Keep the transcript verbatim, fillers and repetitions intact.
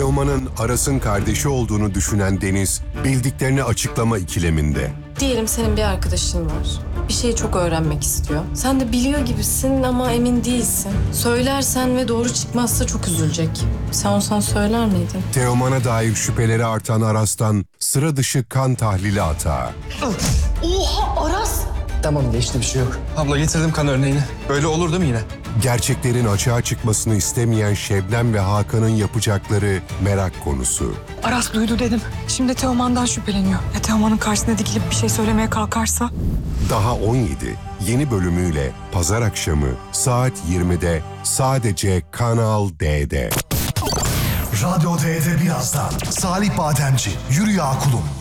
Teoman'ın Aras'ın kardeşi olduğunu düşünen Deniz, bildiklerini açıklama ikileminde. Diyelim senin bir arkadaşın var. Bir şeyi çok öğrenmek istiyor. Sen de biliyor gibisin ama emin değilsin. Söylersen ve doğru çıkmazsa çok üzülecek. Sen olsan söyler miydin? Teoman'a dair şüpheleri artan Aras'tan sıra dışı kan tahlili atağı. Oha Aras! Tamam geçti, bir şey yok. Abla getirdim kan örneğini. Böyle olur değil mi yine? Gerçeklerin açığa çıkmasını istemeyen Şebnem ve Hakan'ın yapacakları merak konusu. Aras duydu dedim. Şimdi Teoman'dan şüpheleniyor. Ya Teoman'ın karşısına dikilip bir şey söylemeye kalkarsa? Daha on yedi yeni bölümüyle pazar akşamı saat yirmide sadece Kanal D'de. Radyo D'de birazdan Salih Bademci, Yürü Ya Kulum.